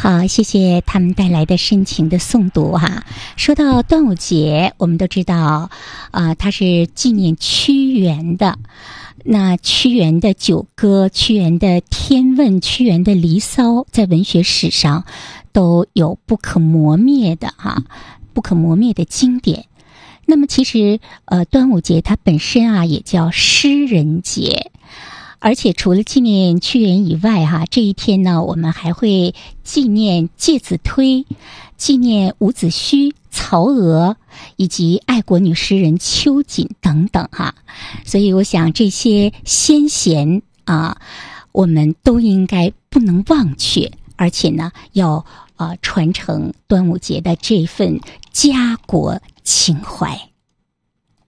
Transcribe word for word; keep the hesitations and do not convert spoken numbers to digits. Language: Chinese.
好，谢谢他们带来的深情的诵读哈。说到端午节，我们都知道，啊、呃，它是纪念屈原的。那屈原的九歌、屈原的天问、屈原的离骚，在文学史上都有不可磨灭的哈，不可磨灭的经典。那么其实，呃，端午节它本身啊也叫诗人节。而且除了纪念屈原以外哈，这一天呢，我们还会纪念介子推，纪念伍子胥、曹娥以及爱国女诗人秋瑾等等哈。所以我想这些先贤啊，我们都应该不能忘却，而且呢，要啊传承端午节的这份家国情怀。